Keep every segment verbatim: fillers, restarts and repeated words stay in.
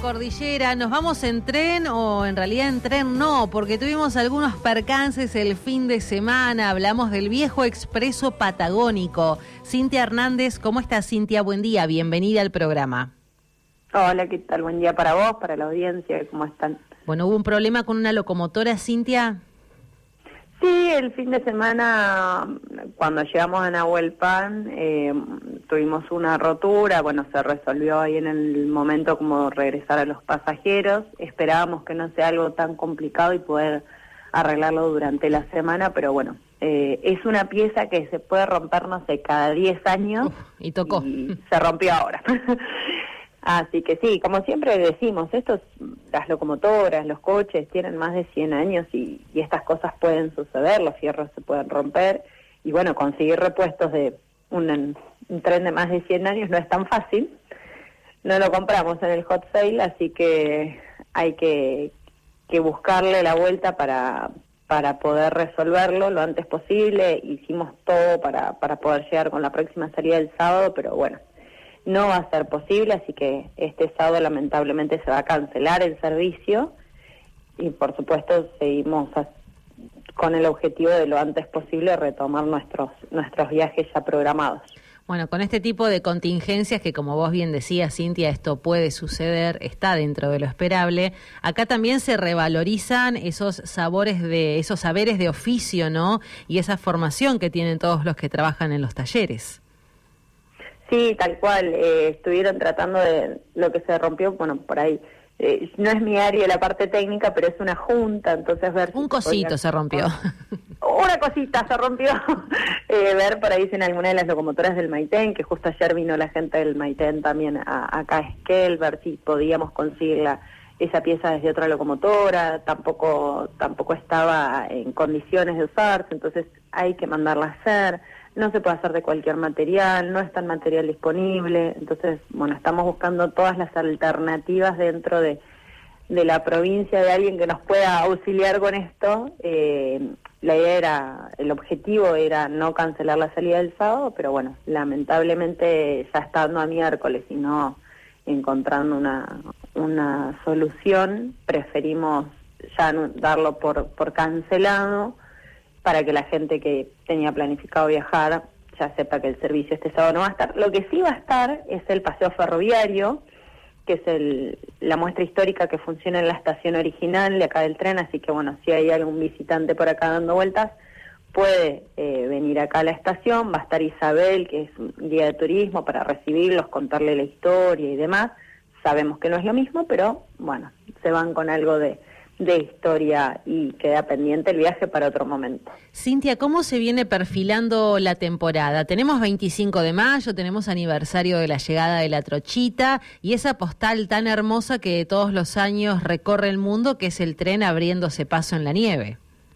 cordillera, ¿nos vamos en tren o en realidad en tren no? Porque tuvimos algunos percances el fin de semana, hablamos del viejo expreso patagónico. Cintia Hernández, ¿cómo estás, Cintia? Buen día, bienvenida al programa. Hola, ¿qué tal? Buen día para vos, para la audiencia, ¿cómo están? Bueno, ¿hubo un problema con una locomotora, Cintia? Sí, el fin de semana, cuando llegamos a Nahuelpan, eh, tuvimos una rotura, bueno, se resolvió ahí en el momento como regresar a los pasajeros. Esperábamos que no sea algo tan complicado y poder arreglarlo durante la semana, pero bueno, eh, es una pieza que se puede romper, no sé, cada diez años. Uf, y tocó. Y se rompió ahora. Así que sí, como siempre decimos, estos, las locomotoras, los coches tienen más de cien años y, y estas cosas pueden suceder, los fierros se pueden romper y bueno, conseguir repuestos de un, un tren de más de cien años no es tan fácil. No lo compramos en el hot sale, así que hay que, que buscarle la vuelta para, para poder resolverlo lo antes posible. Hicimos todo para, para poder llegar con la próxima salida del sábado, pero bueno, no va a ser posible, así que este sábado lamentablemente se va a cancelar el servicio y por supuesto seguimos a, con el objetivo de lo antes posible retomar nuestros nuestros viajes ya programados. Bueno, con este tipo de contingencias que, como vos bien decías, Cintia, esto puede suceder, está dentro de lo esperable. Acá también se revalorizan esos sabores de, esos saberes de oficio, ¿no? Y esa formación que tienen todos los que trabajan en los talleres. Sí, tal cual, eh, estuvieron tratando de lo que se rompió, bueno, por ahí, eh, no es mi área la parte técnica, pero es una junta, entonces ver... Un si cosito podía... se rompió. Una cosita se rompió, eh, ver por ahí si en alguna de las locomotoras del Maitén, que justo ayer vino la gente del Maitén también a, acá a Esquel, ver si podíamos conseguir la, esa pieza desde otra locomotora, tampoco, tampoco estaba en condiciones de usarse, entonces hay que mandarla a hacer. No se puede hacer de cualquier material, no está el material disponible, entonces, bueno, estamos buscando todas las alternativas dentro de, de la provincia de alguien que nos pueda auxiliar con esto. Eh, la idea era, el objetivo era no cancelar la salida del sábado, pero bueno, lamentablemente ya estando a miércoles y no encontrando una, una solución, preferimos ya no darlo por, por cancelado, para que la gente que tenía planificado viajar ya sepa que el servicio este sábado no va a estar. Lo que sí va a estar es el paseo ferroviario, que es el, la muestra histórica que funciona en la estación original de acá del tren, así que bueno, si hay algún visitante por acá dando vueltas, puede eh, venir acá a la estación. Va a estar Isabel, que es un guía de turismo, para recibirlos, contarle la historia y demás. Sabemos que no es lo mismo, pero bueno, se van con algo de... de historia y queda pendiente el viaje para otro momento. Cintia, ¿cómo se viene perfilando la temporada? Tenemos veinticinco de mayo, tenemos aniversario de la llegada de la Trochita y esa postal tan hermosa que todos los años recorre el mundo, que es el tren abriéndose paso en la nieve.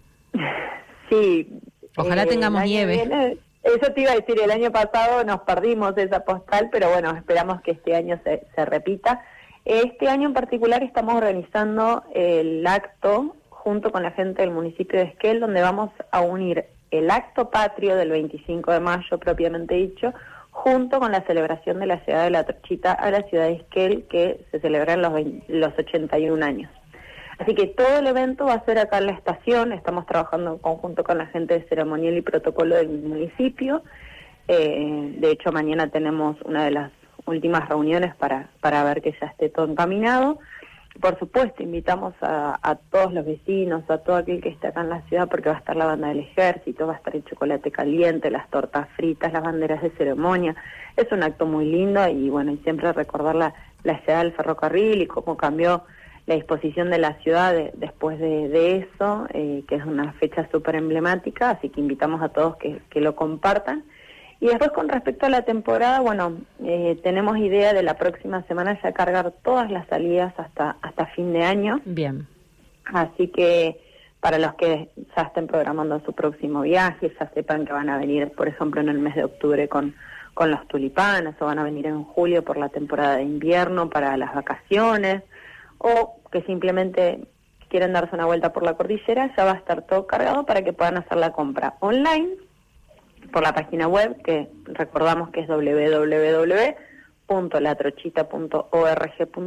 Sí. Ojalá eh, tengamos nieve. Viene, eso te iba a decir, el año pasado nos perdimos esa postal, pero bueno, esperamos que este año se, se repita. Este año en particular estamos organizando el acto junto con la gente del municipio de Esquel, donde vamos a unir el acto patrio del veinticinco de mayo, propiamente dicho, junto con la celebración de la llegada de la Trochita a la ciudad de Esquel, que se celebra en los, veinte, los ochenta y un años. Así que todo el evento va a ser acá en la estación. Estamos trabajando en conjunto con la gente de ceremonial y protocolo del municipio. Eh, de hecho, mañana tenemos una de las últimas reuniones para, para ver que ya esté todo encaminado. Por supuesto, invitamos a, a todos los vecinos, a todo aquel que esté acá en la ciudad, porque va a estar la banda del ejército, va a estar el chocolate caliente, las tortas fritas, las banderas de ceremonia. Es un acto muy lindo y bueno, y siempre recordar la, la llegada del ferrocarril y cómo cambió la disposición de la ciudad de, después de, de eso, eh, que es una fecha súper emblemática, así que invitamos a todos que, que lo compartan. Y después, con respecto a la temporada, bueno, eh, tenemos idea de la próxima semana ya cargar todas las salidas hasta hasta fin de año. Bien. Así que para los que ya estén programando su próximo viaje, ya sepan que van a venir, por ejemplo, en el mes de octubre con, con los tulipanes, o van a venir en julio por la temporada de invierno para las vacaciones, o que simplemente quieren darse una vuelta por la cordillera, ya va a estar todo cargado para que puedan hacer la compra online por la página web, que recordamos que es doble u doble u doble u punto la trochita punto org punto